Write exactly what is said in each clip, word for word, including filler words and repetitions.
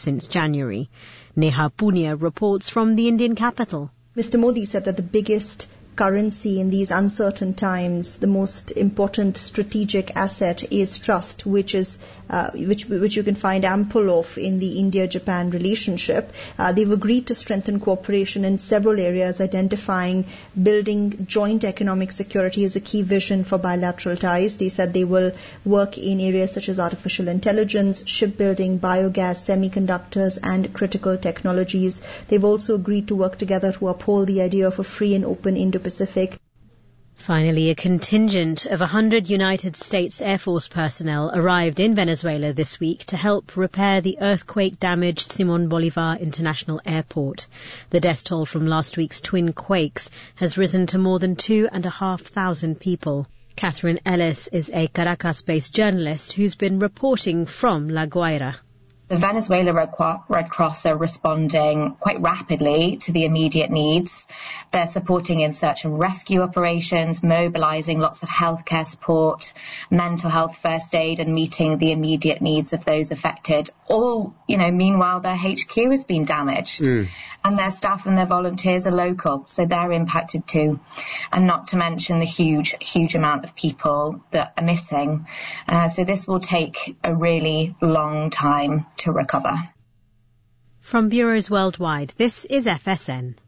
since January. Neha Punia reports from the Indian capital. Mister Modi said that the biggest currency in these uncertain times, the most important strategic asset is trust, which is uh, which which you can find ample of in the India-Japan relationship. Uh, they've agreed to strengthen cooperation in several areas, identifying building joint economic security as a key vision for bilateral ties. They said they will work in areas such as artificial intelligence, shipbuilding, biogas, semiconductors, and critical technologies. They've also agreed to work together to uphold the idea of a free and open Indo-Pacific. Finally, a contingent of one hundred United States Air Force personnel arrived in Venezuela this week to help repair the earthquake-damaged Simón Bolívar International Airport. The death toll from last week's twin quakes has risen to more than two and a half thousand people. Catherine Ellis is a Caracas-based journalist who's been reporting from La Guaira. The Venezuela Red Cross are responding quite rapidly to the immediate needs. They're supporting in search and rescue operations, mobilizing lots of healthcare support, mental health first aid, and meeting the immediate needs of those affected. All, you know, meanwhile, their H Q has been damaged. Mm. And their staff and their volunteers are local, so they're impacted too. And not to mention the huge, huge amount of people that are missing. Uh, so this will take a really long time to recover. From bureaus worldwide, this is F S N.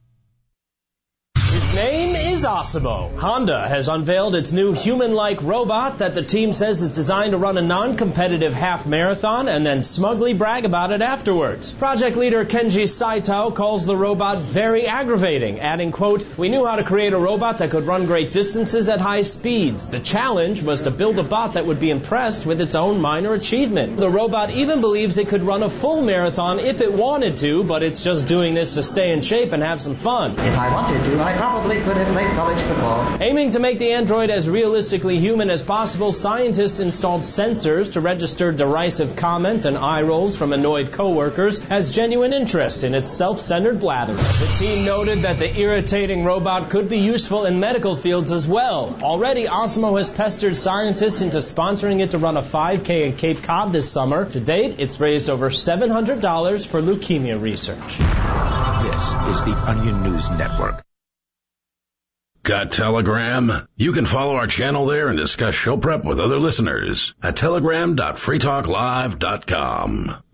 His name is Osimo. Honda has unveiled its new human-like robot that the team says is designed to run a non-competitive half marathon and then smugly brag about it afterwards. Project leader Kenji Saito calls the robot very aggravating, adding, quote, "We knew how to create a robot that could run great distances at high speeds. The challenge was to build a bot that would be impressed with its own minor achievement. The robot even believes it could run a full marathon if it wanted to, but it's just doing this to stay in shape and have some fun. If I wanted to, I probably could have played college football." Aiming to make the android as realistically human as possible, scientists installed sensors to register derisive comments and eye rolls from annoyed coworkers as genuine interest in its self-centered blathering. The team noted that the irritating robot could be useful in medical fields as well. Already, Osimo has pestered scientists into sponsoring it to run a five K in Cape Cod this summer. To date, it's raised over seven hundred dollars for leukemia research. This is the Onion News Network. Got Telegram? You can follow our channel there and discuss show prep with other listeners at telegram dot free talk live dot com.